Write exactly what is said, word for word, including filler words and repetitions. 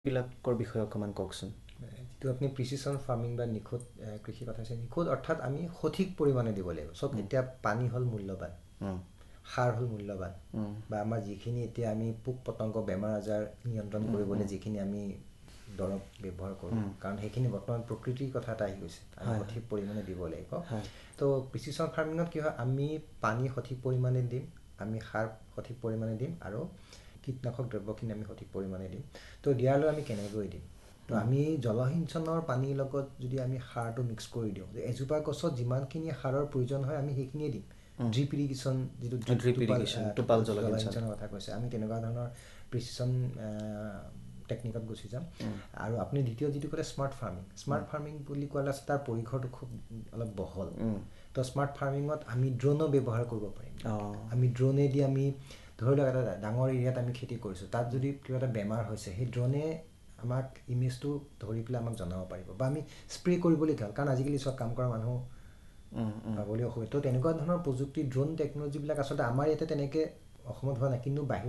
বিলাকৰ বিষয়ে অকমান কওকচোন। যিটো আপুনি প্ৰিচিছন ফাৰ্মিং বা নিখুঁত কৃষি কথা আছে, নিখুঁত অৰ্থাৎ আমি সঠিক পৰিমাণে দিব লাগিব। চব এতিয়া পানী হ'ল মূল্যৱান, সাৰ হ'ল মূল্যৱান, বা আমাৰ যিখিনি এতিয়া আমি পোক পতংগ বেমাৰ আজাৰ নিয়ন্ত্ৰণ কৰিবলৈ যিখিনি আমি দৰৱ ব্যৱহাৰ কৰোঁ, কাৰণ সেইখিনি বৰ্তমান প্ৰকৃতিৰ কথা এটা আহি গৈছে, আমি সঠিক পৰিমাণে দিব লাগিব। তো প্ৰিচিছন ফাৰ্মিঙত কি হয়, আমি পানী সঠিক পৰিমাণে দিম, আমি সাৰ সঠিক পৰিমাণে দিম, আৰু কীটনাশক দ্ৰব্যখিনি আমি সঠিক পৰিমাণে দিম। তো দিয়ালৈ আমি কেনেকৈ দিম? তো আমি জলসিঞ্চনৰ পানীৰ লগত যদি আমি সাৰটো মিক্স কৰি দিওঁ, যে এজোপা গছত যিমানখিনি সাৰৰ প্ৰয়োজন হয় আমি সেইখিনিয়ে দিম। ড্ৰিপ ইৰিগেশ্যন, যিটো ড্ৰিপ ইৰিগেশ্যন, টোপাল জলসিঞ্চন জলসিঞ্চনৰ কথা কৈছে, আমি তেনেকুৱা ধৰণৰ প্ৰিচিছন টেকনিকত গুচি যাম। আৰু আপুনি দ্বিতীয় যিটো ক'লে স্মাৰ্ট ফাৰ্মিং, স্মাৰ্ট ফাৰ্মিং বুলি ক'লে তাৰ পৰিসৰটো খুব অলপ বহল। তো স্মাৰ্ট ফাৰ্মিঙত আমি ড্ৰোনো ব্যৱহাৰ কৰিব পাৰিম। আমি ড্ৰোনেদি আমি ধৰি লওক এটা ডাঙৰ এৰিয়াত আমি খেতি কৰিছোঁ, তাত যদি কিবা এটা বেমাৰ হৈছে, সেই ড্ৰোনে আমাক ইমেজটো ধৰি পেলাই আমাক জনাব পাৰিব, বা আমি স্প্ৰে কৰিবলৈ ভাল, কাৰণ আজিকালি চব কাম কৰা মানুহ পাবলৈ অসুবিধা। তো তেনেকুৱা ধৰণৰ প্ৰযুক্তি ড্ৰোন টেকন'লজিবিলাক আচলতে আমাৰ ইয়াতে তেনেকৈ অসমত হোৱা নাই, কিন্তু বাহিৰত